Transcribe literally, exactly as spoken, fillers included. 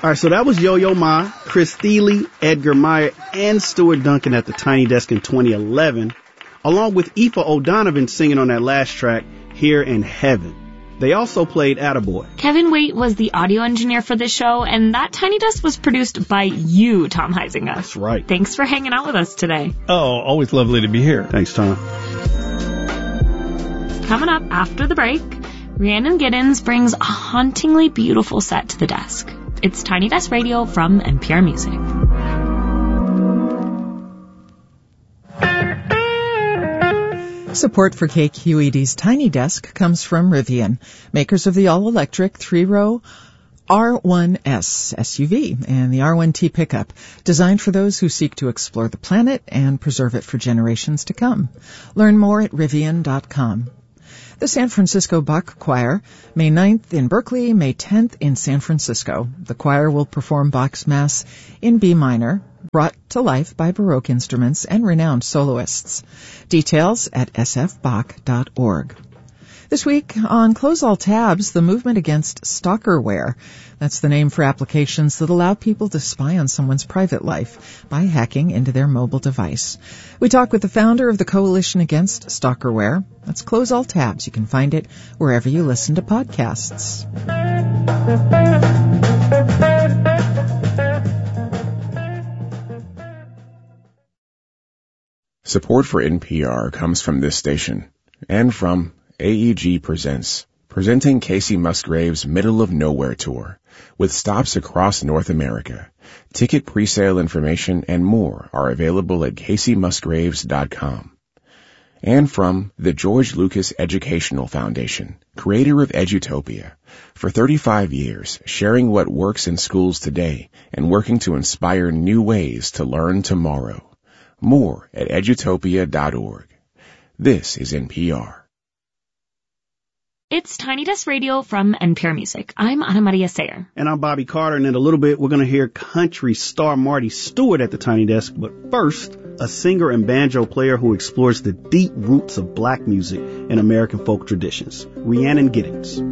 All right, so that was Yo-Yo Ma, Chris Thile, Edgar Meyer, and Stuart Duncan at the Tiny Desk in twenty eleven, along with Aoife O'Donovan singing on that last track, Here in Heaven. They also played Attaboy. Kevin Waite was the audio engineer for this show, and that Tiny Desk was produced by you, Tom Heisinger. That's right. Thanks for hanging out with us today. Oh, always lovely to be here. Thanks, Tom. Coming up after the break, Rhiannon Giddens brings a hauntingly beautiful set to the desk. It's Tiny Desk Radio from N P R Music. Support for K Q E D's Tiny Desk comes from Rivian, makers of the all-electric three-row R one S S U V and the R one T pickup, designed for those who seek to explore the planet and preserve it for generations to come. Learn more at Rivian dot com. The San Francisco Bach Choir, May ninth in Berkeley, May tenth in San Francisco. The choir will perform Bach's Mass in B minor, brought to life by Baroque instruments and renowned soloists. Details at s f bach dot org. This week on Close All Tabs, the movement against stalkerware. That's the name for applications that allow people to spy on someone's private life by hacking into their mobile device. We talk with the founder of the Coalition Against Stalkerware. That's Close All Tabs. You can find it wherever you listen to podcasts. Support for N P R comes from this station and from A E G Presents, presenting Casey Musgrave's Middle of Nowhere Tour, with stops across North America. Ticket presale information and more are available at casey musgraves dot com. And from the George Lucas Educational Foundation, creator of Edutopia, for thirty-five years, sharing what works in schools today and working to inspire new ways to learn tomorrow. More at edutopia dot org. This is N P R. It's Tiny Desk Radio from N P R Music. I'm Ana Maria Sayer. And I'm Bobby Carter, and in a little bit, we're going to hear country star Marty Stewart at the Tiny Desk. But first, a singer and banjo player who explores the deep roots of black music and American folk traditions, Rhiannon Giddens.